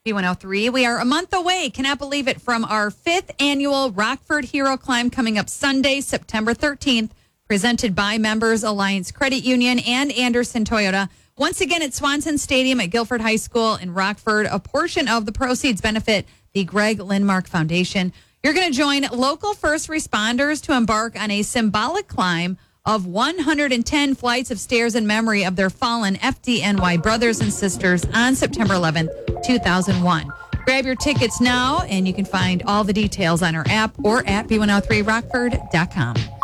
B103. We are a month away, cannot believe it, from our 5th annual Rockford Hero Climb coming up Sunday, September 13th, presented by Members Alliance Credit Union and Anderson Toyota. Once again at Swanson Stadium at Guilford High School in Rockford. A portion of the proceeds benefit the Greg Lindmark Foundation. You're going to join local first responders to embark on a symbolic climb of 110 flights of stairs in memory of their fallen FDNY brothers and sisters on September 11th, 2001. Grab your tickets now, and you can find all the details on our app or at b103rockford.com.